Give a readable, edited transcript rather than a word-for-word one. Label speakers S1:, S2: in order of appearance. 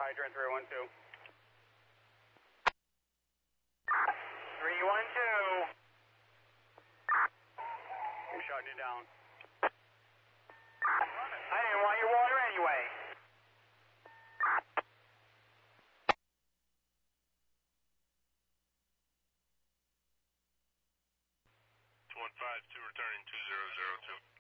S1: hydrant 312. 312. I'm shutting you down. I didn't want your water anyway.
S2: Two returning 2002.